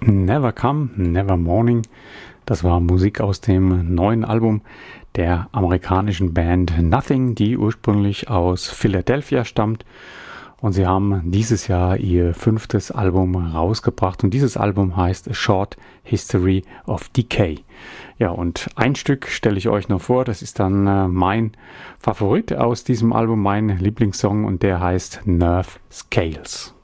Never Come, Never Morning. Das war Musik aus dem neuen Album der amerikanischen Band Nothing, die ursprünglich aus Philadelphia stammt. Und sie haben dieses Jahr ihr 5. Album rausgebracht. Und dieses Album heißt A Short History of Decay. Ja, und ein Stück stelle ich euch noch vor. Das ist dann mein Favorit aus diesem Album, mein Lieblingssong. Und der heißt Nerve Scales.